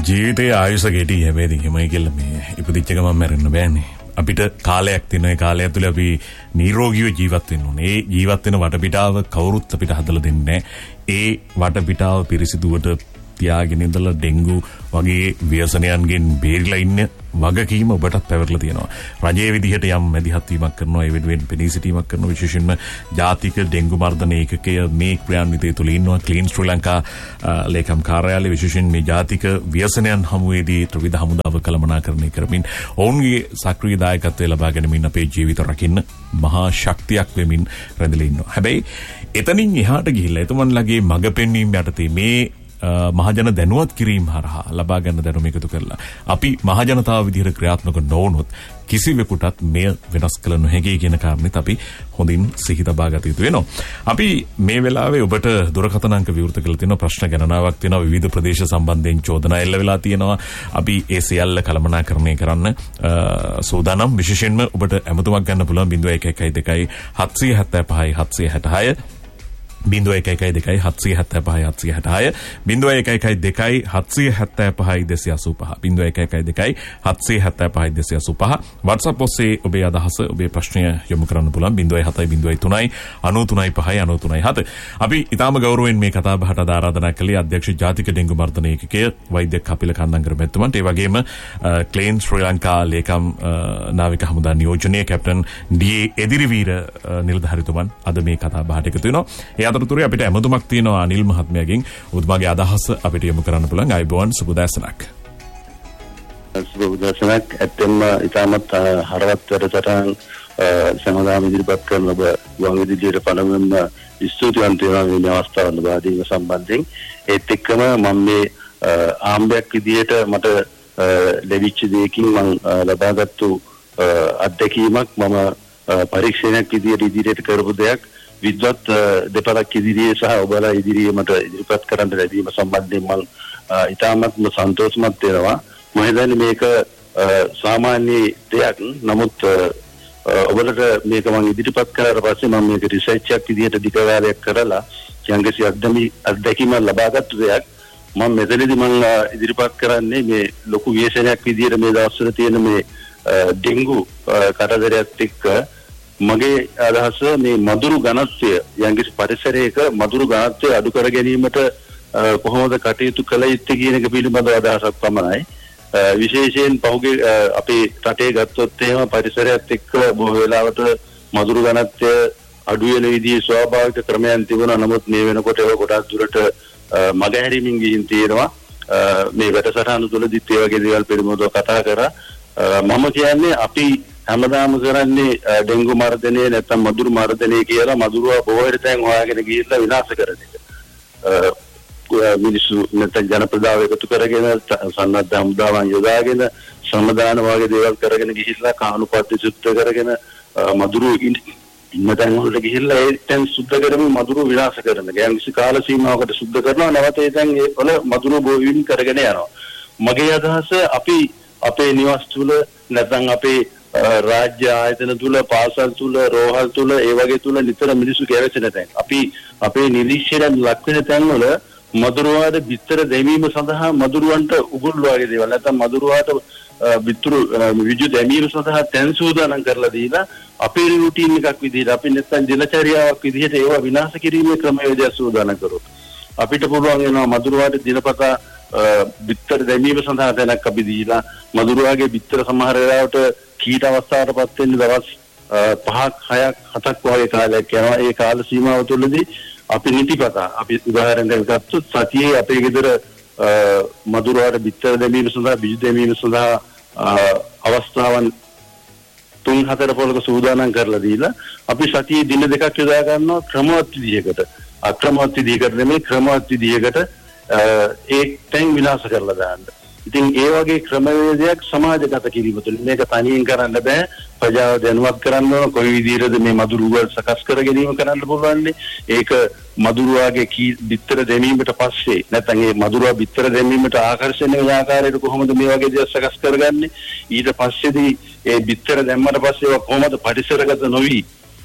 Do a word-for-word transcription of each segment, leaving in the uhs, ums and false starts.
ජීවිතයේ ආයුෂ ගෙඩි හැමදේම හිමයි කියලා මේ ඉපදිච්ච ගමන් මැරෙන්න බෑනේ. අපිට කාලයක් තියෙනවා. ඒ කාලය ඇතුලේ අපි නිරෝගීව ජීවත් වෙන්න ඕනේ. ඒ ජීවත් වෙන වටපිටාව කවුරුත් අපිට හදලා දෙන්නේ නැහැ. ඒ වටපිටාව පිරිසිදුවට තියාගෙන ඉඳලා ඩෙන්ගු වගේ ව්‍යසනයන්ගෙන් බේරිලා ඉන්න වගකීම ඔබටත් පැවරලා තියෙනවා. රජයේ විදිහට යම් මැදිහත් වීමක් කරනවා. ඒ වෙනුවෙන් පෙනී සිටීමක් කරනවා. විශේෂයෙන්ම ජාතික ඩෙන්ගු මර්ධන ඒකකය මේ ක්‍රියාන්විතය තුළ ඉන්නවා. ක්ලීන් ශ්‍රී ලංකා ලේකම් කාර්යාලය විශේෂයෙන් මේ ජාතික ව්‍යසනයන් හමුවේදී ත්‍රිවිධ හමුදාව කළමනාකරණය කරමින් ඔවුන්ගේ සක්‍රීය දායකත්වය ලබා ගැනීමෙන් අපේ ජීවිත රකින්න මහා ශක්තියක් වෙමින් රැඳිලා ඉන්නවා. හැබැයි එතනින් එහාට ගිහිල්ලා එතුමන්ලගේ මඟ පෙන්වීම යටතේ මේ මහජන දැනුවත් කිරීම හරහා ලබා ගන්න දැනුම එකතු කරලා අපි මහජනතාව විදිහට ක්‍රියාත්මක නොවුනොත් කිසිවෙකුටත් මෙය වෙනස් කළ නොහැකි කියන කාරණේත් අපි හොඳින් සිහි තබා ගත යුතු වෙනවා. අපි මේ වෙලාවේ ඔබට දුරකථන අංක විවෘත කරලා තියෙනවා. ප්‍රශ්න ගණනාවක් තියෙනවා. විවිධ ප්‍රදේශ සම්බන්ධයෙන් චෝදනා එල්ල වෙලා තියෙනවා. අපි ඒ සියල්ල කළමනාකරණය කරන්න සූදානම්. විශේෂයෙන්ම ඔබට ඇමතුමක් ගන්න පුළුවන් zero one one two seven seven five seven seven six බිංදුව එක එකයි දෙකයි හත්සිය හැත්තෑ පහයි හත්සිය හැටහය බිංදුව එක එකයි දෙකයි හත්සිය හැත්තෑ පහයි දෙසිය අසූ පහ බිංදුව එක එකයි දෙකයි හත්සිය හැත්තෑ පහයි දෙසිය අසූ පහ WhatsApp ඔස්සේ ඔබේ අදහස ඔබේ ප්‍රශ්නය යොමු කරන්න පුළුවන් බිංදුව හතයි බිංදුව තුනයි අනූ තුනයි පහයි අනූ තුනයි හත. අපි ඉතාම ගෞරවයෙන් මේ කතා බහට ආරාධනා කළේ අධ්‍යක්ෂ ජාතික ඩෙන්ගු මර්ධන ඒකකය වෛද්‍ය කපිල කන්දංගර මැතිතුමන්ට. ඒ වගේම ක්ලීන් ශ්‍රී ලංකා ලේකම් නාවික හමුදා නියෝජනයේ කැප්ටන් ඩී එදිරිවීර නිලධාරිතුමන් අද මේ කතා බහට එකතු වෙනවා. අතරතුරේ අපිට ඇමතුමක් තියෙනවා අනිල් මහත්මයාගෙන්. ඔබතුමාගේ අදහස අපිට යොමු කරන්න පුළුවන්. අයබෝවන් සුබ දැසනක්. සුබ දැසනක්. ඇත්තම ඉතාමත් හරවත් වැඩසටහන් සමාදාන ඉදිරිපත් කරන ඔබ ගුවන් විදුලියට පළමුවෙන්ම ස්තුතිවන්ත වෙනවා මේ අවස්ථාව ලබා දීම සම්බන්ධයෙන්. ඒත් එක්කම මම මේ ආම්බයක් විදියට මට ලැබිච්ච දෙයකින් මම ලබාගත්තු අත්දැකීමක් මම පරීක්ෂණයක් විදියට ඉදිරියට කරපු දෙයක් විද්වත් දෙපළක් ඉදිරියේ සහ ඔබලා ඉදිරියේ මට ඉදිරිපත් කරන්න ලැබීම සම්බන්ධයෙන් මම ඉතාමත්ම සන්තෝෂමත් වෙනවා. මම හිතන්නේ මේක සාමාන්‍ය දෙයක්. නමුත් ඔබලට මේක මම ඉදිරිපත් කරලා පස්සේ මම මේක රිසර්ච් එකක් විදිහට දිග කාලයක් කරලා යම්කිසි අත්දැකීමක් ලබාගත්තු දෙයක්. මම මෙතනදී මම ඉදිරිපත් කරන්නේ මේ ලොකු ව්‍යසනයක් විදිහට මේ දවස්වල තියෙන මේ ඩෙන්ගු කරදරයත් එක්ක මගේ අදහස මේ මදුරු ඝනත්වය යම්කිසි පරිසරයක මදුරු ඝනත්වය අඩු කර ගැනීමට කොහොමද කටයුතු කළ යුත්තේ කියන එක පිළිබඳව අදහසක් පමණයි. විශේෂයෙන් පහුගිය අපේ රටේ ගත්තොත් එහෙම පරිසරයත් එක්ක බොහෝ වෙලාවට මදුරු ඝනත්වය අඩු වෙන විදිහේ ස්වාභාවික ක්‍රමයන් තිබුණා. නමුත් මේ වෙනකොට ඒක ගොඩක් දුරට මගහැරීමින් ගිහින් තියෙනවා. මේ වැඩසටහන තුළදීත් ඒ වගේ දේවල් පිළිබඳව කතා කරා. මම කියන්නේ අපි හැමදාම කරන්නේ ඩෙන්ගු මර්ධනය නැත්නම් මදුරු මර්ධනය කියලා මදුරුවා බොහෝ තැන් හොයාගෙන ගිහිල්ලා විනාශ කරන එක. මිනිස්සු නැත්නම් ජනප්‍රදාව එකතු කරගෙන සන්නද්ධ හමුදාවන් යොදාගෙන සම්මදාන වගේ දේවල් කරගෙන ගිහිල්ලා කානුපත්ති සුද්ධ කරගෙන මදුරු ඉන්න තැන් වලට ගිහිල්ලා ඒ තැන් සුද්ධ කරමින් මදුරු විනාශ කරන එක. යම්කිසි කාල සීමාවකට සුද්ධ කරනවා නැවත ඒ තැන් වල මදුරු බෝවීම් කරගෙන යනවා. මගේ අදහස අපි අපේ නිවාස තුල නැත්නම් අපේ රාජ්‍ය ආයතන තුල පාසල් තුල රෝහල් තුල ඒ වගේ තුල නිතර මිනිස්සු ගැවෙන තැන් අපි අපේ නිරීක්ෂණයෙන් ලක් වෙන තැන් වල මදුරුවාට බිත්තර දැමීම සඳහා මදුරුවන්ට උගුල් වගේ දේවල් නැත්නම් මදුරුවාට බිත්තර විජු දැමීම සඳහා තැන් සූදානම් කරලා දීලා අපේ රුටීන් එකක් විදිහට අපි නැත්නම් දිනචරියාවක් විදිහට ඒවා විනාශ කිරීමේ ක්‍රමවේදය සූදානම් කරොත් අපිට පුළුවන් වෙනවා මදුරුවාට දිනපතා බිත්තර දැමීම සඳහා තැනක් අපි දීලා මදුරුවාගේ බිත්තර සමහර වෙලාවට කීට අවස්ථාවටපත් වෙන්නේ දවස් පහක් හයක් හතක් වගේ කාලයක් යනවා. ඒ කාල සීමාව තුළදී අපි නිතිපතා අපි උදාහරණයක් ගත්තොත් සතියේ අපේ ගෙදර මදුරුවාට බිත්තර දැමීම සඳහා බිජු දැමීම සඳහා අවස්ථාවන් තුන් හතර පොලක සූදානම් කරලා දීලා අපි සතියේ දින දෙකක් යොදා ගන්නවා ක්‍රමවත් විදිහකට. අක්‍රමවත් විදිහකට නෙමෙයි ක්‍රමවත් විදිහකට ඒ තැන් විනාශ කරලා දාන්න. ඉතින් ඒ වගේ ක්‍රමවේදයක් සමාජගත කිරීම තුළ මේක තනියෙන් කරන්න බෑ. ප්‍රජාව දැනුවත් කරන්න ඕන. කොයි විදිහටද මේ මදුරුවල් සකස් කර ගැනීම කරන්න පුළුවන්. ඒක මදුරුවාගේ කී බිත්තර දැමීමට පස්සේ නැත්නම් ඒ මදුරුවා බිත්තර දැමීමට ආකර්ෂණීය වෙන ආකාරයට කොහොමද මේ වගේ දේවල් සකස් කරගන්නේ? ඊට පස්සේදී ඒ බිත්තර දැම්මට පස්සේ ඒවා කොහොමද පරිසරගත නොවි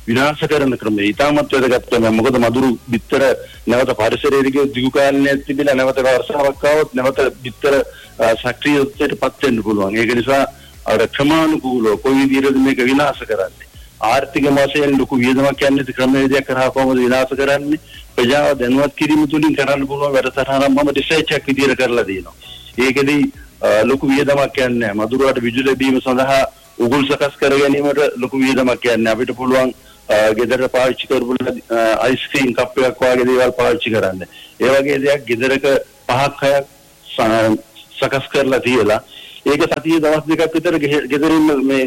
විනාශ කරන ක්‍රමය ඉතාමත් වැදගත් තමයි. මොකද මදුරු බිත්තර නැවත පරිසරයේ දිගු කාලයක් තිබිලා නැවත වර්ෂාවක් ආවොත් නැවත බිත්තර සක්‍රියත්වයට පත් වෙන්න පුළුවන්. ඒක නිසා අර ක්‍රමානුකූලව කොයි විදිහටද මේක විනාශ කරන්නේ? ආර්ථික වශයෙන් ලොකු වියදමක් යන්නේ ක්‍රමවේදයක් කරා කොහොමද විනාශ කරන්නේ? ප්‍රජාව දැනුවත් කිරීම තුලින් කරන්න පුළුවන් වැඩසටහනක් මම රිසර්ච් එකක් විදිහට කරලා තියෙනවා. ඒකෙදී ලොකු වියදමක් යන්නේ නැහැ. මදුරුවට විදුලි ලැබීම සඳහා උගුල් සකස් කර ගැනීමට ලොකු වියදමක් යන්නේ. අපිට පුළුවන් ගෙදර පාවිච්චි කරපු අයිස්ක්‍රීම් කප් එකක් වගේ දේවල් පාවිච්චි කරන්න. ඒ වගේ දෙයක් ගෙදරක පහක් හයක් සකස් කරලා තියලා ඒක සතිය දවස් දෙකක් විතර ගෙදර ඉන්න මේ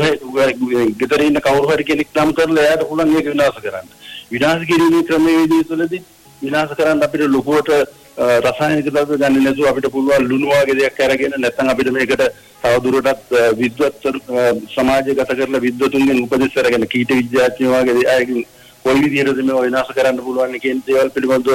ගෘහ ගෙදර ඉන්න කවුරු හරි කෙනෙක් නම් කරලා එයාට පුළුවන් මේක විනාශ කරන්න. විනාශ කිරීමේ ක්‍රමවේදය තුළදී විනාශ කරන්න අපිට ලොකුවට රසායනික ද්‍රව්‍ය ගන්න නැතුව අපිට පුළුවන් ලුණු වගේ දෙයක් අරගෙන නැත්නම් අපිට මේකට තවදුරටත් විද්වත් සමාජගත කරලා විද්වතුන්ගෙන් උපදෙස් අරගෙන කීට විද්‍යාඥයෝ වගේ අයගෙන් කොයි විදිහටද මේව විනාශ කරන්න පුළුවන් කියන දේවල් පිළිබඳව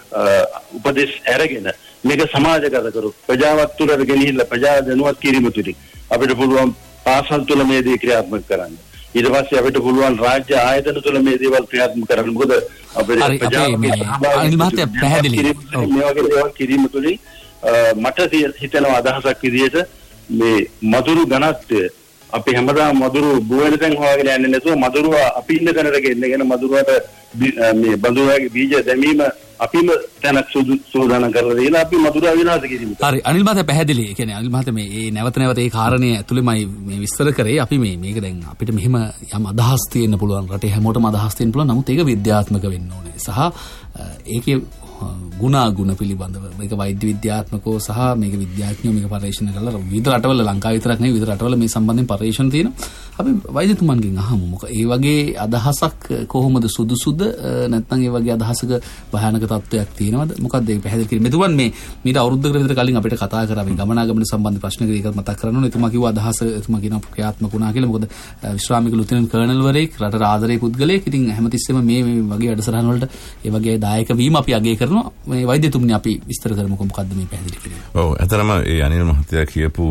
උපදෙස් අරගෙන මේක සමාජගත කරොත් ප්‍රජාවත් තුළට ගෙනහිල්ලා ප්‍රජාව දැනුවත් කිරීම තුලින් අපිට පුළුවන් පාසල් තුළ මේ දේ ක්‍රියාත්මක කරන්න. ඊට පස්සේ අපිට පුළුවන් රාජ්‍ය ආයතන තුළ මේ දේවල් ක්‍රියාත්මක කරන්න. මොකද අපේ අනිල් මහත්තයා පැහැදිලි මේ වගේ දේවල් කිරීම තුලින් මට හිතෙනවා අදහසක් විදිහට මේ මදුරු ඝනත්වය අපි හැමදාම මදුරු බුවෙන තැන් හොයාගෙන යන්නේ නැතුව මදුරුව අපි ඉන්න තැනට ගෙන්නගෙන මදුරුවට මේ බඳුරාගේ බීජ දැමීම අපිම තැනක් සූදානම් කරලා දීලා අපි මදුරුව විනාශ කිරීම. හරි අනිල් මහත්තයා පැහැදිලි. ඒ කියන්නේ අනිල් මහත්තයා මේ මේ නැවත නැවත ඒ කාරණේ ඇතුළෙමයි මේ විස්තර කරේ. අපි මේ මේක දැන් අපිට මෙහෙම යම් අදහස් තියෙන්න පුළුවන්. රටේ හැමෝටම අදහස් තියෙන්න පුළුවන්. නමුත් ඒක විද්‍යාත්මක වෙන්න ඕනේ. සහ ඒකේ ගුණාගුණ පිළිබඳව මේක වෛද්‍ය විද්‍යාත්මකව සහ මේක විද්‍යාඥයෝ මේක පරීක්ෂණ කරලා විවිධ රටවල ලංකාව විතරක් නෙවෙයි විවිධ රටවල මේ සම්බන්ධයෙන් පරීක්ෂණ තියෙනවා. අපි වෛද්‍යතුමන්ගෙන් අහමු මොකද ඒ වගේ අදහසක් කොහොමද සුදුසුද නැත්නම් ඒ වගේ අදහසක භයානක තත්වයක් තියෙනවද? මොකක්ද ඒක පැහැදිලි කිරීම. මෙතුමන් මේ මීට අවුරුද්දකට විතර කලින් අපිට කතා කරා මේ ගමනාගමන සම්බන්ධ ප්‍රශ්නකදී ඒක මතක් කරන්න ඕනේ. එතුමා කිව්වා අදහස එතුමා කියන ක්‍රියාත්මක වුණා කියලා. මොකද විශ්‍රාමික ලුතිනන්ට් කර්නල් වරයෙක් රටට ආදරේ පුද්ගලයෙක්. ඉතින් හැමතිස්සෙම මේ මේ වගේ වැඩසටහන් වලට ඒ වගේ දායක වීම අපි අගය කරනවා. මේ වෛද්‍යතුමනි අපි විස්තර කරමුකෝ මොකද්ද මේ පැහැදිලි කිරීම. ඔව් අතරම ඒ අනිල් මහත්තයා කියපු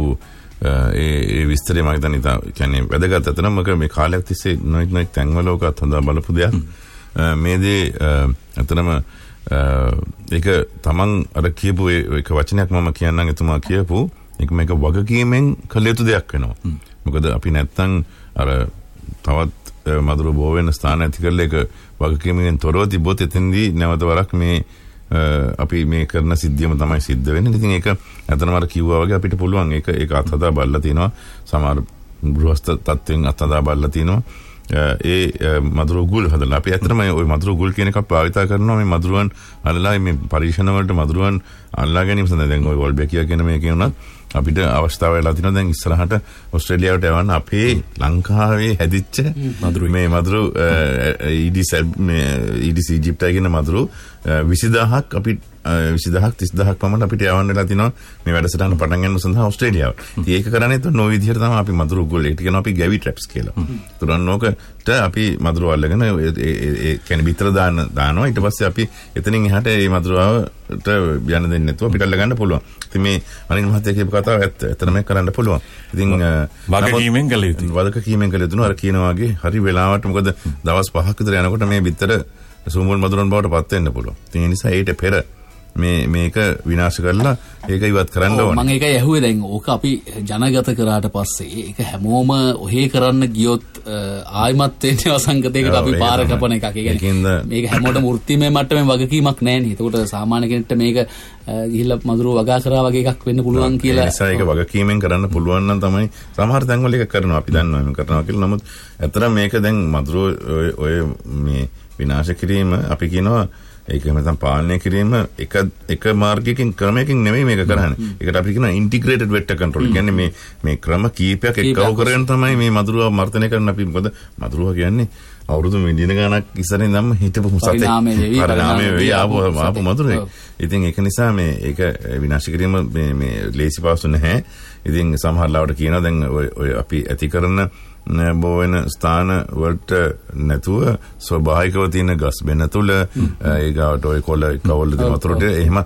ඒ ඒ විස්තරය මම හිතන්නේ ඉතින් කියන්නේ වැදගත් අතරම මොකද මේ කාලයක් තිස්සේ නොයෙක් නොයෙක් තැන්වල ඔකත් හොඳ බලපු දෙයක්. මේ දේ අතරම ඒක තමන් අර කියපු ඒක වචනයක් මම කියන්නම් එතුමා කියපු ඒක මේක වගකීමෙන් කළ යුතු දෙයක් වෙනවා. මොකද අපි නැත්තම් අර තවත් මදුරු බෝ වෙන ස්ථාන ඇති කරලා ඒක වගකීමෙන් තොරව තිබොත් එතෙන්දී නැවත වරක් මේ අපි මේ කරන සිද්ධියම තමයි සිද්ධ වෙන්නේ. ඉතින් ඒක අතනම අර කිව්වා වගේ අපිට පුළුවන් ඒක ඒක අත්හදා බලලා තිනවා. සමහර ගෘහස්ත තත්ත්වෙන් අත්හදා බලලා තිනවා. ඒ මදුරු ගුල් හදලා අපි ඇත්තටම ওই මදුරු ගුල් කියන එක භාවිතා කරනවා මේ මදුරුවන් අල්ලලා මේ පරීක්ෂණ වලට මදුරුවන් අල්ලා ගැනීම සඳහා දැන් ওই වොල්බෙකියා කියන මේකේ උනත් අපිට අවස්ථාව වෙලා තිනවා දැන් ඉස්සරහට ඕස්ට්‍රේලියාවට යවන්න අපේ ලංකාවේ හැදිච්ච මදුරු මේ මදුරු ඊඩිස් මේ ඊඩිස් ඊජිප්ටයි කියන මදුරු විසිදාහක් අපි විසිදාහක් තිස්දාහක් පමණ අපිට යවන්න වෙලා තිනවා මේ වැඩසටහන පටන් ගන්න සඳහා ඕස්ට්‍රේලියාව. ඉතින් ඒක කරන්නේ તો නො විදිහට තමයි අපි මදුරු ගොල් ඒකට කියනවා අපි ගැවි ට්‍රැප්ස් කියලා. තුරන් නෝකට අපි මදුරු අල්ලගෙන ඒ කියන්නේ විතර දාන දානවා ඊට පස්සේ අපි එතනින් එහාට මේ මදුරුවට යන්න දෙන්නේ නැතුව අපිට අල්ල ගන්න පුළුවන්. ඉතින් මේ අනිල් මහත්තයා කියපු කතාව ඇත්ත. එතනම කරන්න පුළුවන්. ඉතින් වගකීමෙන් කළ යුතුයි. වගකීමෙන් කළ යුතුයි. අර කියන වගේ හරි වෙලාවට මොකද දවස් පහක් විතර යනකොට මේ විතර සූමුල් මදුරුන් බවට පත් වෙන්න පුළුවන්. ඉතින් ඒ නිසා ඊට පෙර මේ මේක විනාශ කරලා ඒක ඉවත් කරන්න ඕනේ. මම ඒකයි ඇහුවේ දැන් ඕක අපි ජනගත කරාට පස්සේ ඒක හැමෝම ඔහේ කරන්න ගියොත් ආයිමත් වෙන්නේ අසංගතයකට අපි පාර කපන එකක්. ඒ කියන්නේ මේක හැමෝටම වෘත්තිමය මට්ටමේ වගකීමක් නැහැ නේ. ඒකට සාමාන්‍ය කෙනෙක්ට මේක ගිහිල්ලා මදුරුව වගා කරා වගේ එකක් වෙන්න පුළුවන් කියලා. ඒ නිසා ඒක වගකීමෙන් කරන්න පුළුවන් නම් තමයි සමහර තැන්වල ඒක කරනවා. අපි දන්නවා මේක කරනවා කියලා. නමුත් ඇත්තටම මේක දැන් මදුරුව ඔය මේ විනාශ කිරීම අපි කියනවා ඒක නැත්නම් පාලනය කිරීම එක එක මාර්ගයකින් ක්‍රමයකින් නෙමෙයි මේක කරන්නේ. ඒකට අපි කියනවා ඉන්ටිග්‍රේටඩ් වෙක්ටර් කන්ට්‍රෝල්. කියන්නේ මේ මේ ක්‍රම කීපයක් එක්කව කරගෙන තමයි මේ මදුරුව මර්ධනය කරන්න අපි මොකද මදුරුව කියන්නේ අවුරුදු මිලියන ගණක් ඉස්සරින් නම් හිටපු සතෙක්. පරිණාමය වෙවි ආපු ආපු මදුරුවෙක්. ඉතින් ඒක නිසා මේ ඒක විනාශ කිරීම මේ මේ ලේසි පාසු නැහැ. ඉතින් සමහර ලාවට කියනවා දැන් ඔය අපි ඇති කරන බෝ වෙන ස්ථාන වලට නැතුව ස්වභාවිකව තියෙන ගස් බෙන තුල ඒ ගාවට ඔය කොළ කවල දෙමතුරට එහෙම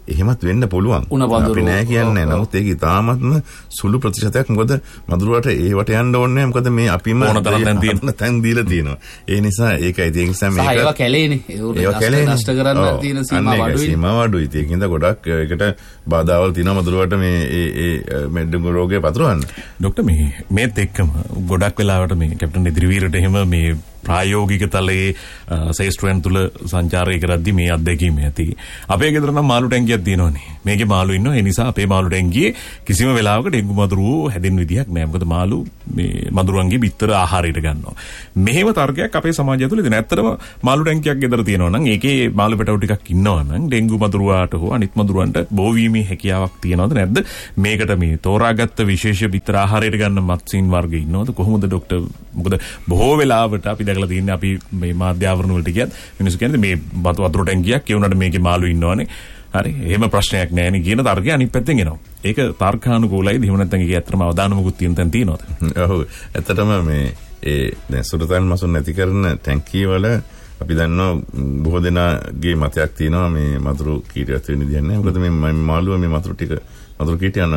එහෙමත් වෙන්න පුළුවන්. අපි නෑ කියන්නේ. නමුත් ඒක ඉතාමත්ම සුළු ප්‍රතිශතයක්. මොකද මදුරුවට ඒවට යන්න ඕනේ නෑ. මොකද මේ අපිම ඕන තරම් තැන් තියෙන තැන් දීලා තියෙනවා. ඒ නිසා ඒකයි ඒ නිසා මේක ඒවා කැලේනේ. ඒක නෂ්ට කරන්න තියෙන සීමා අඩුයි. සීමා අඩුයි. ඒකින්ද ගොඩක් ඒකට බාධාවල් තියෙනවා මදුරුවට මේ ඒ ඒ මේ ඩෙන්ගු රෝගය පතුරවන්න. ડોක්ටර් මේ මේත් එක්කම ගොඩක් වෙලාවට මේ කැප්ටන් ඉදිරිවීරට එහෙම මේ ප්‍රායෝගික තලයේ ශේෂ්ත්‍රයන් තුල සංචාරය කරද්දී මේ අත්දැකීම ඇති. අපේ ගෙදර නම් මාළු ටැංකියක් තියෙනවනේ. මේකේ මාළු ඉන්නවා. ඒ නිසා අපේ මාළු ටැංකියේ කිසිම වෙලාවක ඩෙන්ගු මදුරුවෝ හැදෙන්න විදිහක් නැහැ. මොකද මාළු මේ මදුරුවන්ගේ බිත්තර ආහාරයට ගන්නවා. මෙහෙම තර්කයක් අපේ සමාජය තුළ තියෙනවා. ඇත්තටම මාළු ටැංකියක් ගෙදර තියෙනවා නම් ඒකේ මාළු පැටවු ටිකක් ඉන්නවා නම් ඩෙන්ගු මදුරුවාට හෝ අනිත් මදුරුවන්ට බෝවීමේ හැකියාවක් තියනවද නැද්ද? මේකට මේ තෝරාගත්ත විශේෂ බිත්තර ආහාරයට ගන්න මත්ස්‍යන් වර්ග ඉන්නවද? කොහොමද ડોක්ටර්? මොකද බොහෝ වෙලාවට අපි දැකලා තියෙන්නේ අපි මේ මාධ්‍ය ආවරණ වලට ගියත් මිනිස්සු කියන්නේ මේ වතුර ටැංකියක් ඒ උනට මේකේ මාළු ඉන්නවනේ. හරි. එහෙම ප්‍රශ්නයක් නැහැ නේ කියන තර්කය අනිත් පැත්තෙන් එනවා. ඒක තර්කානුකූලයිද? එහෙම නැත්නම් ඒකේ ඇත්තටම අවදානමකුත් තියෙන තැන් තියෙනවද? ඔව්. ඇත්තටම මේ ඒ දැන් සුරතල් මසුන් නැති කරන ටැංකිය වල අපි දන්නවා බොහෝ දෙනාගේ මතයක් තියෙනවා මේ මතුරු කීටයක් වෙන විදියක් නැහැ. මොකද මේ මාළුව මේ මතුරු ටික මතුරු කීටයන්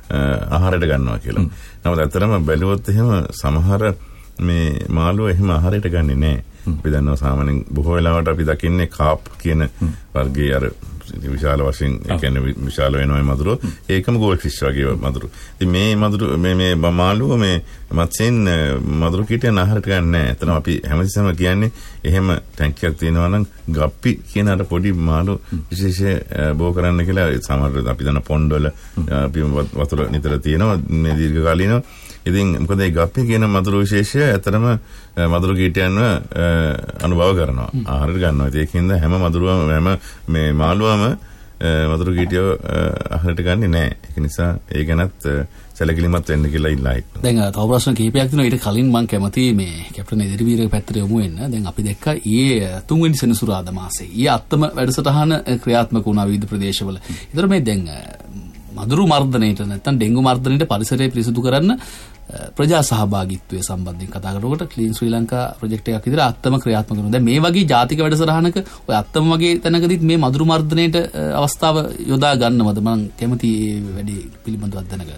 ආහාරයට ගන්නවා කියලා. නමුත් ඇත්තටම බැලුවොත් එහෙම සමහර මේ මාළුව එහෙම ආහාරයට ගන්නෙ නැහැ. අපි දන්නවා සාමාන්‍යයෙන් බොහෝ වෙලාවට අපි දකින්නේ කාප් කියන වර්ගයේ අර විශාල වශයෙන් ඒ කියන්නේ විශාල වෙනවා මේ මදුරුව. ඒකම ගෝල්ඩ් ෆිෂ් වගේ මදුරුව. ඉතින් මේ මදුරුව මේ මේ මාළුව මේ මත්ස්‍යන් මදුරු කීටයන් ආහාරයට ගන්න නැහැ. එතන අපි හැමතිස්සෙම කියන්නේ එහෙම ටැංකියක් තියෙනවා නම් ගප්පි කියන අර පොඩි මාළු විශේෂ බෝ කරන්න කියලා සමහර අපි දන්න පොන්ඩ් වල අපි වතුර නිතර තියෙනවා මේ දීර්ඝ කාලීනව. ඉතින් මොකද මේ ගප්පි කියන මදුරු විශේෂය ඇත්තටම මදුරු කීටයන්ව අනුභව කරනවා. ආහාරයට ගන්නවා. ඒකින්ද හැම මදුරුවම හැම මේ මාළුවම මදුරු කීටියව ආහාරයට ගන්නෙ නැහැ. ඒක නිසා ඒ ගැනත් සැලකිලිමත් වෙන්න කියලා ඉල්ලා හිටනවා. දැන් තව ප්‍රශ්න කිහිපයක් තියෙනවා. ඊට කලින් මම කැමතියි මේ කැප්ටන් එදිරිවීරගේ පැත්තට යමු වෙන්න. දැන් අපි දැක්කා ඊයේ තුන්වෙනි සෙනසුරාදා මාසේ ඊයේ අත්තම වැඩසටහන ක්‍රියාත්මක වුණා විවිධ ප්‍රදේශවල. ඒතර මේ දැන් මදුරු මර්ධනයට නැත්නම් ඩෙන්ගු මර්ධනයට පරිසරය පිරිසිදු කරන්න ප්‍රජා සහභාගීත්වය සම්බන්ධයෙන් කතා කරනකොට ක්ලීන් ශ්‍රී ලංකා ප්‍රොජෙක්ට් එකක් විදිහට අත්තම ක්‍රියාත්මක කරනවා. දැන් මේ වගේ ජාතික වැඩසටහනක ඔය අත්තම වගේ තැනකදීත් මේ මදුරු මර්ධනයට අවස්ථාව යොදා ගන්නවද? මම කැමති මේ වැඩි පිළිබඳව දැනගන්න.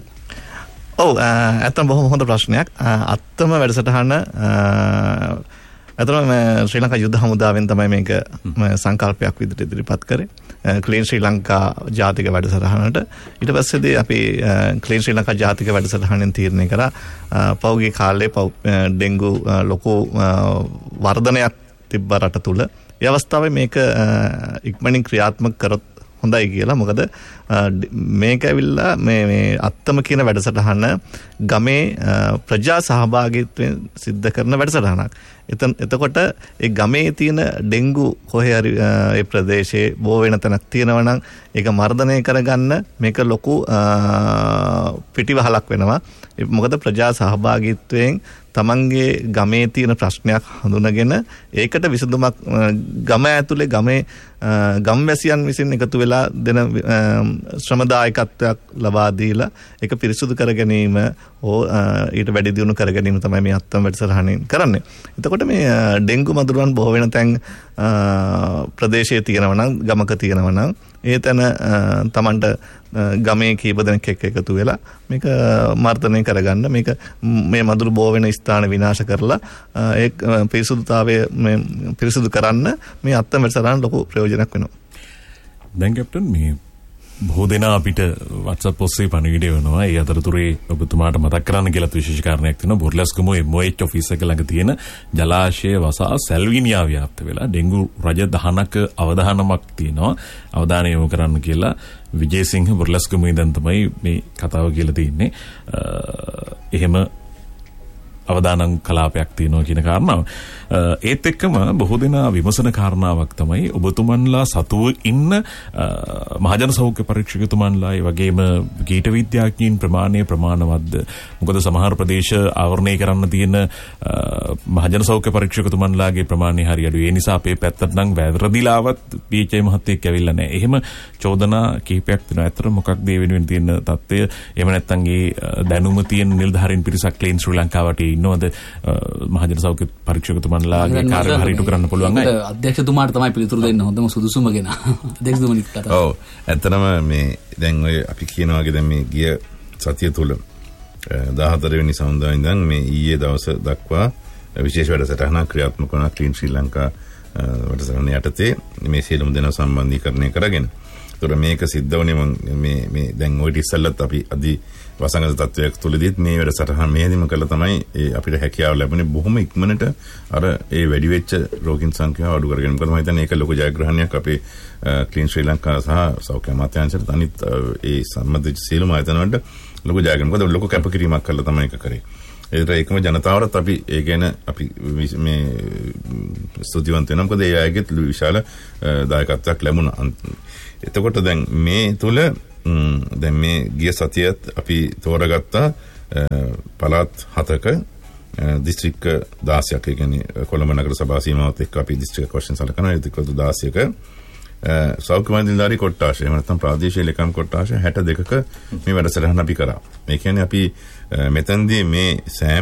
ඔව් ඇත්තම බොහොම හොඳ ප්‍රශ්නයක්. අත්තම වැඩසටහන අතරම ශ්‍රී ලංකා යුද්ධ හමුදාවෙන් තමයි මේක සංකල්පයක් විදිහට ඉදිරිපත් කරේ. ක්ලීන් ශ්‍රී ලංකා ජාතික වැඩසටහනට ඊට පස්සේදී අපි ක්ලීන් ශ්‍රී ලංකා ජාතික වැඩසටහනෙන් තීරණය කරා පෞගේ කාලේ ඩෙන්ගු ලොකු වර්ධනයක් තිබ්බ රට තුල. ඒ අවස්ථාවේ මේක ඉක්මනින් ක්‍රියාත්මක කරොත් හොඳයි කියලා. මොකද මේක ඇවිල්ලා මේ මේ අත්තම කියන වැඩසටහන ගමේ ප්‍රජා සහභාගීත්වයෙන් සිද්ධ කරන වැඩසටහනක්. එතන එතකොට ඒ ගමේ තියෙන ඩෙන්ගු කොහේ හරි ඒ ප්‍රදේශයේ බෝ වෙන තැනක් තියෙනවා නම් ඒක මර්ධනය කරගන්න මේක ලොකු පිටිවහලක් වෙනවා. මොකද ප්‍රජා සහභාගීත්වයෙන් තමන්ගේ ගමේ තියෙන ප්‍රශ්නයක් හඳුනගෙන ඒකට විසඳුමක් ගම ඇතුලේ ගමේ ගම්වැසියන් විසින් එකතු වෙලා දෙන ශ්‍රමදායකත්වයක් ලබා දීලා ඒක පිරිසුදු කර ගැනීම ඕ ඊට වැඩි දියුණු කර ගැනීම තමයි මේ අත්තම වැඩසටහනින් කරන්නේ. එතකොට මේ ඩෙන්ගු මදුරුවන් බොහෝ වෙන තැන් ප්‍රදේශයේ තියෙනවා නම් ගමක තියෙනවා නම් ඒ තැන තමන්ට ගමේ කීප දෙනෙක් එක්ක එකතු වෙලා මේක මර්ධනය කරගන්න මේක මේ මදුරු බෝ වෙන ස්ථාන විනාශ කරලා ඒ පිරිසුදුතාවය මේ පිරිසුදු කරන්න මේ අත්තම වැඩසටහන ලොකු ප්‍රයෝජනයක් වෙනවා. දැන් කැප්ටන් මේ බොහෝ දෙනා අපිට WhatsApp ඔස්සේ පණිවිඩය වෙනවා. ඒ අතරතුරේ ඔබතුමාට මතක් කරන්න කියලා විශේෂ කාරණයක් තියෙනවා. බොර්ලස්ගම එම් ඔ එච් ඔෆිස් එක ළඟ තියෙන ජලාශය වසා සැල්විනියා ව්‍යාප්ත වෙලා ඩෙන්ගු රජ දහනක අවධානමක් තියෙනවා. අවධානය යොමු කරන්න කියලා විජේසිංහ බොර්ලස්ගම ඉඳන් තමයි මේ කතාව කියලා තියෙන්නේ. එහෙම අවදානම් කලාපයක් තියෙනවා කියන කාරණාව. ඒත් එක්කම බොහෝ දෙනා විමසන කාරණාවක් තමයි ඔබතුමන්ලා සතුව ඉන්න මහජන සෞඛ්‍ය පරීක්ෂකතුමන්ලා ඒ වගේම කීට විද්‍යාඥයින් ප්‍රමාණය ප්‍රමාණවත්ද? මොකද සමහර ප්‍රදේශ ආවරණය කරන්න තියෙන මහජන සෞඛ්‍ය පරීක්ෂකතුමන්ලාගේ ප්‍රමාණය හරි අඩුයි. ඒ නිසා අපේ පැත්තට නම් වැරදිලාවත් පී එච් ආයි මහත්තයෙක් ඇවිල්ලා නැහැ. එහෙම චෝදනා කිහිපයක් තියෙනවා. ඇත්තට මොකක්ද ඒ වෙනුවෙන් තියෙන තත්ත්වය? එහෙම නැත්නම් ඒ දැනුම තියෙන නිලධාරීන් පිරිසක් ක්ලීන් ශ්‍රී ලංකාවට ඉන්නවද මහජන සෞඛ්‍ය පරීක්ෂකතුමන්ලාගේ කාර්යභාරය ඉටු කරන්න පුළුවන් අය? අධ්‍යක්ෂතුමාට තමයි පිළිතුරු දෙන්න හොඳම සුදුසුම කෙනා. අධ්‍යක්ෂතුමනිත් කතා. ඔව්. ඇත්තටම මේ දැන් ඔය අපි කියනවා වගේ දැන් මේ ගිය සතිය තුල දාහතර වෙනි සඳුදා ඉඳන් මේ ඊයේ දවස දක්වා විශේෂ වැඩසටහනක් ක්‍රියාත්මක වුණා ක්ලීන් ශ්‍රී ලංකා වැඩසටහන යටතේ මේ සියලුම දෙනා සම්බන්ධීකරණය කරගෙන. ඒතර මේක සිද්ධ වුණේ මේ මේ දැන් ඔය ඉස්සෙල්ලත් අපි අදි වසංගත තත්වයක් තුලදීත් මේ වැඩසටහන මෙහෙදිම කළා තමයි ඒ අපිට හැකියාව ලැබුණේ බොහොම ඉක්මනට අර ඒ වැඩි වෙච්ච රෝගීන් සංඛ්‍යාව අඩු කරගෙන. මොකද මම හිතන්නේ ඒක ලොකු ජයග්‍රහණයක් අපේ ක්ලීන් ශ්‍රී ලංකා සහ සෞඛ්‍ය අමාත්‍යාංශයට අනිත් ඒ සම්බන්ධ සියලුම ආයතන වලට ලොකු ජයග්‍රහණයක්. මොකද ලොකු කැපකිරීමක් කළා තමයි ඒක කරේ. ඒතර ඒකම ජනතාවටත් අපි ඒ ගැන අපි මේ ස්තුතිවන්ත වෙනවා. මොකද ඒ අයගෙත් විශාල දායකත්වයක් ලැබුණා. එතකොට දැන් මේ තුල දැන් මේ ගිය සතියත් අපි තෝරගත්තා පළාත් හතක දිස්ත්‍රික්ක දාසයක්. ඒ කියන්නේ කොළඹ නගර සභා සීමාවත් එක්ක අපි දිස්ත්‍රික්ක වශයෙන් සලකනවා. දිස්ත්‍රික්ක දාසයක සෞඛ්‍ය මණ්ඩලධාරී කොට්ටාශය එහෙම නැත්නම් ප්‍රාදේශීය ලේකම් කොට්ටාශය හැට දෙකක මේ වැඩසටහන අපි කරා. ඒ කියන්නේ අපි මෙතනදී මේ සෑම